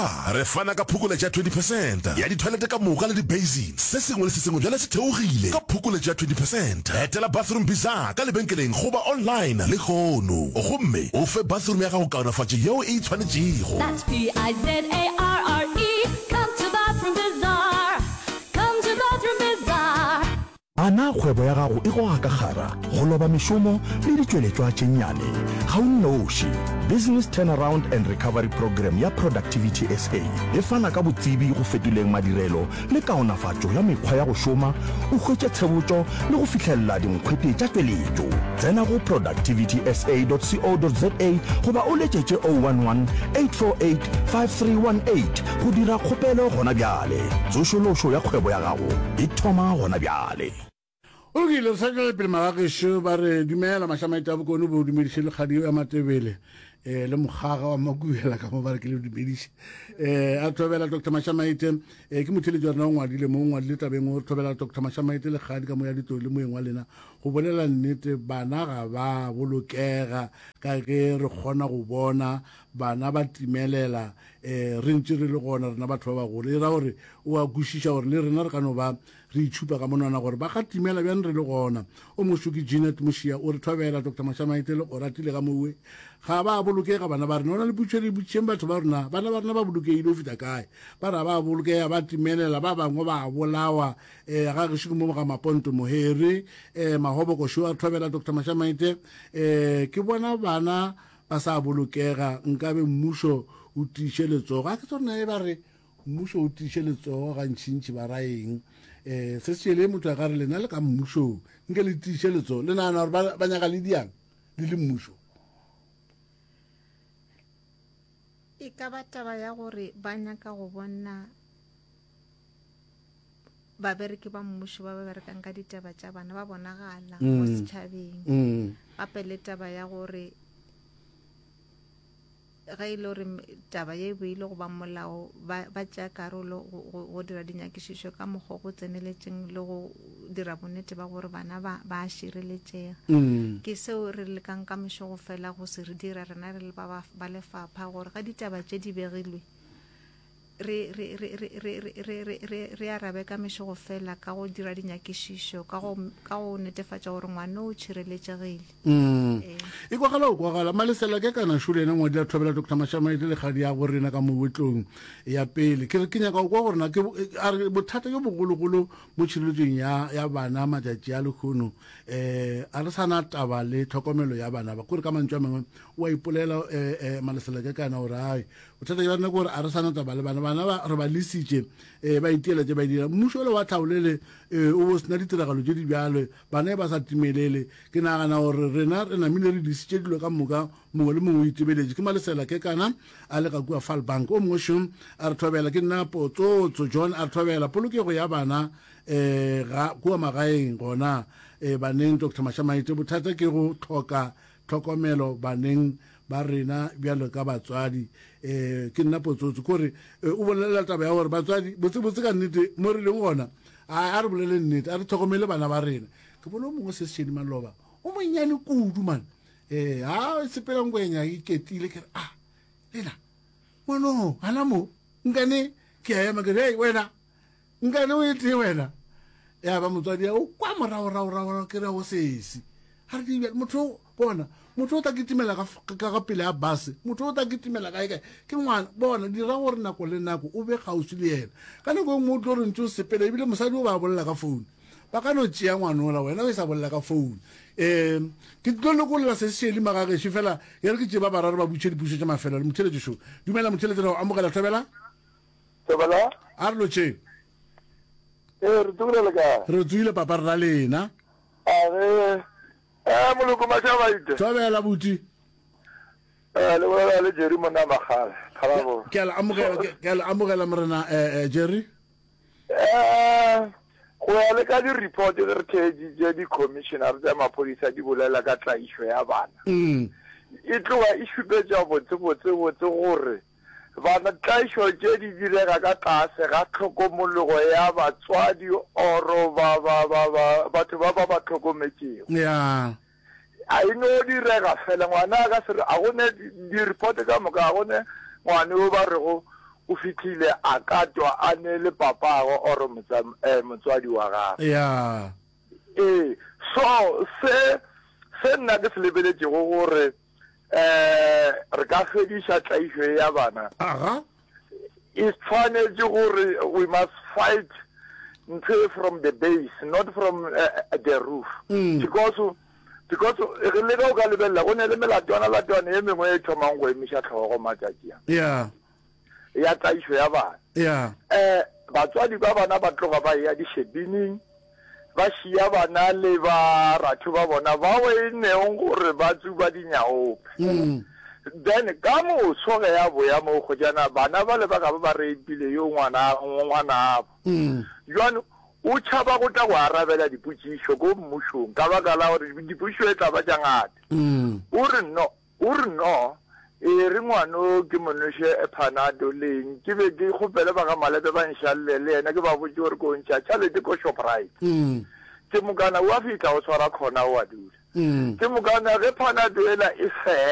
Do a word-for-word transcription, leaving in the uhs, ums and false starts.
re fana ka phukoletso ya twenty percent ya dithoilete ka moka le di-basin. Se sengwe le se sengwe jwale se theogile ka phukoletso ya twenty percent. Etela Bathroom Bazaar ka lebenkeleng goba online le kgono gomme o fe bathroom ya gago kaonafatso yeo e tshwanetsego. That's P I Z A R R E. Come to Bathroom Bazaar. Come to Bathroom Bazaar. Ana kgwebo ya gago e go ga ka gara go loba mešomo le ditšweletšwa tše nnyane ga o nnoši. Business Turnaround and Recovery Program ya Productivity S A e fana ka botsebi go fetoleng madirelo le kaonafatšo ya mekgwa ya go šoma o hwetše tshebotšo le go fitlhelela dinkgwete tša tšweletšo. Tsena go productivity s a dot co dot za goba o letšetše zero one one eight four eight five three one eight go dira kgopelo gona bjale. Tsošološo ya kgwebo ya gago e thoma gona bjale. O ke le sa le pele magagesho ba re dumela mašamaita bokone bo dumediše le kgadi ya matebele eh le mogaga wa makuela ka mo ba re ke le dumediše eh a thobela Dr Mashamaite eh ke motheletsi wa rena o ngwadile mo ngwadile tabeng o thobela Dr Mashamaite le kgadi ka mo ya ditolo le moeng wa lena go bolela nnete bana ga ba bolokega ka ke re kgona go bona bana ba timelela eh re ntse re le gona rena batho ba bagolo e ra gore o a kwešiša gore le rena re ka no ba re itshupa ka monwana gore ba ga timela bjang re le gona o mosuki Janet Moshia o re thobela Dr Mashamaite le o ratile ka mowe ga ba bolokega bana ba rena ona le butšhere butšeng batho ba rena bana ba rena ba bolokegile o feta kae ba ra ba bolokega ba timelela ba bangwe ba bolawa eh ga ge shiko mo ga maponto mohere eh mahoboko sho a thobela Dr Mashamaite eh ke bona bana ba sa bolokega nkabe mmušo o tišeletso ga ke tsona e ba re mmušo o tišeletso ga ntšintši ba raeng eh se se le motho ga re lena le ka mmušo nke le tišeletso le nana gore ba nyaka le diang le le mmušo e ka ba taba ya gore ba nyaka go bona babereki ba mmušo ba ba berekang ka ditaba tša bana ba bonagala mo setšhabeng gape le taba ya gore ga ile gore taba ye beile go ba molao ba tša karolo go dira dinyakišišo ka mokgwa go tseneletseng le go dira bonnete ba gore bana ba a šireletšega ke seo re lekang ka mešo go fela go se re dira rena re le ba lefapha gore ga ditaba tše di begilwe re re re re re re re re re arabe ka mešo go fela ka go dira dinyakišišo ka go ka go netefatša gore ngwana o tšhireletšegile e kwa gala o kwa gala malesela ke kana shule ena ngwadi ya thobela Dr Mashamaite le kgadi ya gore rena ka mo wetlong ya pele ke ke nyaka kwa gore na ke bothata yo bogologolo mo tšhireletsong ya ya bana matšatši a lekgono eh a re sana taba le tlhokomelo ya bana ba gore ka mantswe a mangwe o a ipolela eh malesela ke kana gore ai bothata ya nna gore a re sana taba le bana bana ba re ba lisitše eh ba itiela tše ba dira mmušo le wa tlhaolele o bo sena ditiragalo tše di bjalo bana ba sa timelele ke nagana gore rena re namile re disitše dilo ka moka mongwe le mongwe o itebeletše ke malesela ke kana a le ka kua Falbank o mongwe šom a re thobela ke nna Potsotso John a re thobela polokego ya bana eh ga kua magaeng gona eh baneng Dr Mashamaite bothata ke go tlhoka tlhokomelo baneng ba rena bjalo ka batswadi eh ke nna Potsotso kore o bolela taba ya gore batswadi botse botse ka nnete mo re leng gona a re bolele nnete a re tlhokomele bana ba rena ke bona o mongwe se se tšhedi maloba o monnyane kudu man eh ha sepela ngwenya e ketile ke ah lena mono hana mo ngane ke ya ma ke hey wena ngane o ite wena ya ba motswadi o kwa morao rao rao ke ra go sesi ha re di motho bona motho o ta kitimela ka ka pele ya bus motho o ta kitimela ka eka ke ngwana bona di ra gore nako le nako o be gausi le yena ka nako mo tlo re ntse sepela ebile mosadi o ba bolela ka phone ba ka no tšea ngwana ola wena o sa bolela ka phone um ke tlo le go lla se se le magagesho fela ya re ke tše ba bararo ba butše dipušo tša mafelo le motheletši šo dumela motheletši re amogela thobela thobela a re lotšeng eh re tsogile ka re tswile papa re ra lena a re eh moloko Mashamaite thobela buti eh le wala le Jerry mona magala khalabo ke la amogela ke la amogela morena eh Jerry eh go ya le ka di report re ke je di commissioner tsa mapolisa di bolela ka tlaisho ya bana mm e tloa e šupetša botse botse botse gore bana tlaisho tše di direga ka tlase ga tlhokomologo ya batswadi oro ba ba ba batho ba ba ba tlhokometšego ya a ino direga fela ngwana ka se a gone di report ka moka a gone ngwane o ba re go o fitlhile a ka twa a ne le papago or motswadi wa gagwe ya ee so se se nna ke se lebeletsego gore um re ka fediša tlaišo ya bana aga e tshwanetse gore we must fight ntho from the base not from uh, the roof Mm. because because re le ka o ka lebelela go ne le melatwana latwana e mengwe e thomang go emiša tlhogo matšatši a ya ya tlaišo ya bana ya um batswadi ba bana ba tloga ba ya dishebineng ba šia bana le ba ratho ba bona bao e neong gore ba tsuba dinyaope Mm. then ka moso ge ya boya mo go jana bana ba le ba ka ba ba reipile yo ngwana ngwana Mm. jwana o tšhaba go tla go arabela dipotšišo ko mmušong ka baka la gore dipušo e tla ba tša ngata Mm. o re no o re no e re ngwano ke monoše phanado leng ke be ke kgopele ba ga malebe ba nšalele le ena ke ba botse gore ko ntšha tšhalete ko shoprite Mm. ke mokana o a fitlha o tshwara kgona o a dula Mm. ke mokana ge phanado ela e fe